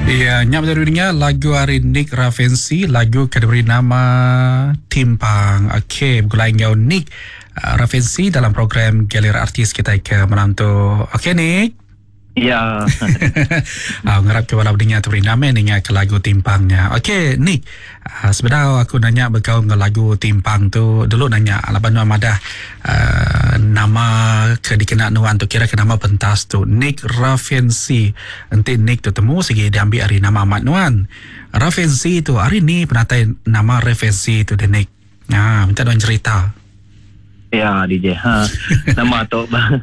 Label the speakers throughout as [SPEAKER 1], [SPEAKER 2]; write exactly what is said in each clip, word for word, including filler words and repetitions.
[SPEAKER 1] Ya, nyap darinya lagu hari Nick Ravensi, lagu kediberi nama Timpang. Okey, bergulai dengan Nick uh, Ravensi dalam program Galeri Artis kita ke malam tu. Okey Nick.
[SPEAKER 2] Ya.
[SPEAKER 1] Ah, ngarap ke walau dengar tu beri nama dengar ke lagu Timpangnya. Okey, Nick. Uh, sebenarnya aku nanya berkau dengan lagu Timpang tu. Dulu nanya alaban nama dah uh, nama ke dikenal nuan tu kira ke nama pentas tu Nick Ravensi. Nanti Nick tu temu segi diambil hari nama mat nuan. Ravensi tu hari ni penatai nama Ravensi tu de Nick. Ah, minta doan cerita.
[SPEAKER 2] Ya, D J. Ha. Nama tu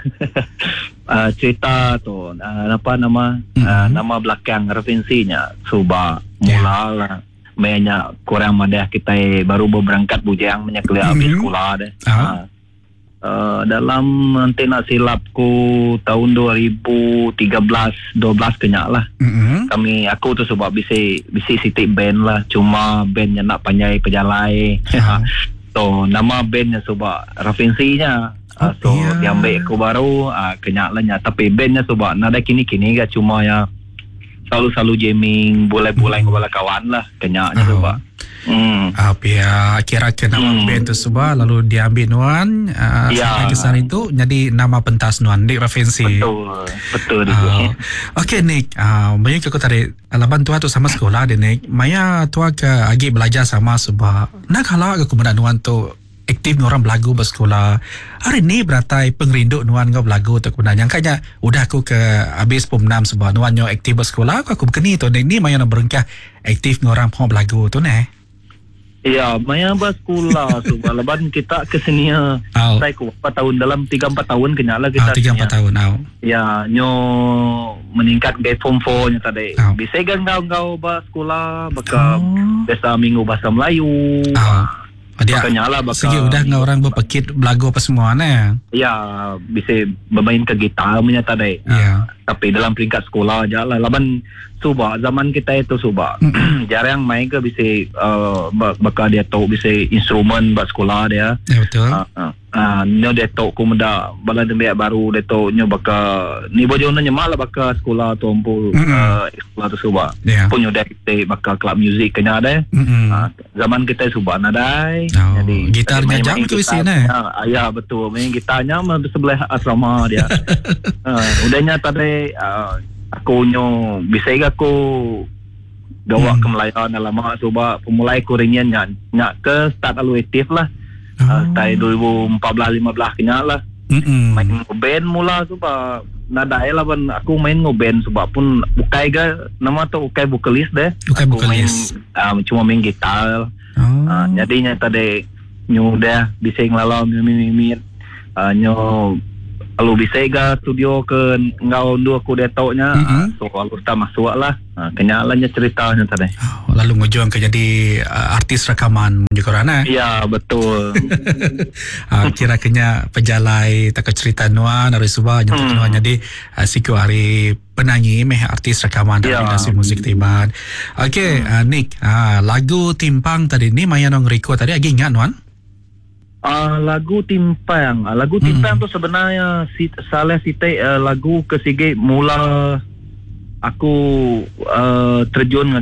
[SPEAKER 2] uh, cerita tu uh, apa nama mm-hmm. uh, nama belakang referensinya Suba
[SPEAKER 1] yeah.
[SPEAKER 2] mula lah mainnya kurang madah kita baru berangkat bujang menyekali habis
[SPEAKER 1] mm-hmm.
[SPEAKER 2] sekolah deh.
[SPEAKER 1] Uh-huh.
[SPEAKER 2] Uh, uh, dalam nanti nak silapku tahun dua ribu tiga belas dua belas kenyak lah.
[SPEAKER 1] Mm-hmm.
[SPEAKER 2] Kami aku tu sebab bisa bisa sitik band lah, cuma bandnya nak panjai pejalai. Uh-huh. So nama bandnya sebab referensinya uh, so
[SPEAKER 1] yeah.
[SPEAKER 2] diambil aku baru uh, kenyaknya tapi bandnya sebab nada kini-kini gak cuma ya selalu-selalu jamming boleh-boleh mm. dengan kawan lah kenyaknya oh. sebab Hmm.
[SPEAKER 1] Apa ya kira ke nama hmm. band tu sebab lalu diambil nuan uh,
[SPEAKER 2] ya.
[SPEAKER 1] sampai kesan itu jadi nama pentas nuan Nick Ravensi.
[SPEAKER 2] Betul, betul.
[SPEAKER 1] Uh, Okey Nick, uh, banyak aku tadi alaban tua tu sama sekolah deh Nick. Maya tua ke agi belajar sama sebab nak kalau aku kemudian nuan tu aktif orang belagu bersekolah. Hari ni beratai pengrindu nuan kau belagu tu kemudian yang kayaknya udah aku ke habis pom enam sebab nuan nyo aktif bersekolah aku aku berkeni tu ni Maya nak berengkah aktif orang mau belagu tu ne.
[SPEAKER 2] Ya, Maya bersekolah sebab leban kita kesenia.
[SPEAKER 1] Oh.
[SPEAKER 2] Saya ku empat tahun dalam tiga empat tahun kenyala kita.
[SPEAKER 1] Oh, tiga empat tahun now.
[SPEAKER 2] Ya, nyo meningkat ke form four nya tadi.
[SPEAKER 1] Oh.
[SPEAKER 2] Bisa kan kau bersekolah baka
[SPEAKER 1] oh.
[SPEAKER 2] biasa minggu bahasa Melayu.
[SPEAKER 1] Oh. Dia
[SPEAKER 2] kenyala baka
[SPEAKER 1] segi udah ngau orang berpekit belagu apa semua ne.
[SPEAKER 2] Ya, bisa bermain ke gitar punya tadi.
[SPEAKER 1] Ya.
[SPEAKER 2] Tapi dalam peringkat sekolah aja lah. Laban Suba, zaman kita itu Suba. Mm. Jarang main ke bisa uh, bakal dia tahu bisa instrumen buat sekolah dia.
[SPEAKER 1] Ya betul.
[SPEAKER 2] Ah, uh, uh, nyo dia tahu kumda bala dembek baru dia tahu nyo bakal ni bojo nyo malah bakal sekolah tu ampu uh, sekolah tu Suba.
[SPEAKER 1] Yeah.
[SPEAKER 2] Punyo dia kita bakal club music kena ada. Uh, zaman kita Suba nadai.
[SPEAKER 1] Oh,
[SPEAKER 2] jadi
[SPEAKER 1] gitarnya jam tu isi ne.
[SPEAKER 2] Ah, ya betul. Main gitarnya sebelah asrama dia. uh, udahnya tadi uh, aku nyo bisa aku gawa hmm. ke Melayu lama sebab pemulai kuringan nyak nyak ke start alu aktif lah. Oh. Uh, start dua ribu empat belas lima belas kenyak lah. Mm-mm. Main band mula sebab nada lah ban aku main ngeband sebab pun bukai ga nama tu bukai vokalis deh.
[SPEAKER 1] Bukai
[SPEAKER 2] aku
[SPEAKER 1] vokalis.
[SPEAKER 2] Main, uh, cuma main gitar.
[SPEAKER 1] Oh.
[SPEAKER 2] Uh, jadinya tadi nyu dah bisa ngelalau mimit uh, nyu lalu bisa ga studio ke ngau dua aku dia tau nya mm-hmm. uh, so lalu kita masuk lah uh, kenyalanya ceritanya tadi
[SPEAKER 1] oh, lalu ngejuang ke jadi uh, artis rekaman juga rana
[SPEAKER 2] ya betul
[SPEAKER 1] uh, kira kenya pejalai tak cerita nuan dari Subah nyentuh hmm. nuan jadi uh, siku hari penyanyi meh artis rekaman dari ya. Industri musik Timbang. Okey hmm. uh, Nick uh, lagu Timpang tadi ni Maya nong record tadi lagi ingat nuan.
[SPEAKER 2] Uh, lagu Timpang, uh, lagu Timpang hmm. tu sebenarnya si, salah sitai uh, lagu kesigi mula aku uh, terjun